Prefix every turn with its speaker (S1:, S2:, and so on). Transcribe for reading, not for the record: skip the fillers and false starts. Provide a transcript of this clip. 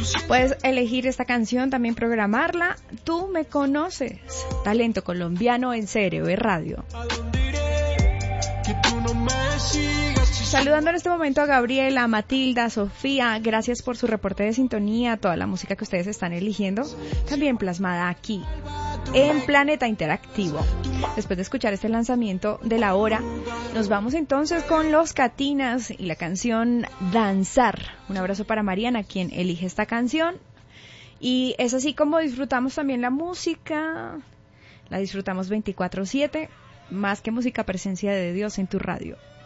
S1: Puedes elegir esta canción, también programarla. Tú me conoces. Talento colombiano en CRB Radio. Saludando en este momento a Gabriela, Matilda, Sofía, gracias por su reporte de sintonía, toda la música que ustedes están eligiendo, también plasmada aquí en Planeta Interactivo. Después de escuchar este lanzamiento de la hora, nos vamos entonces con Los Catinas y la canción Danzar. Un abrazo para Mariana, quien elige esta canción. Y es así como disfrutamos también la música, la disfrutamos 24/7, más que música, presencia de Dios en tu radio.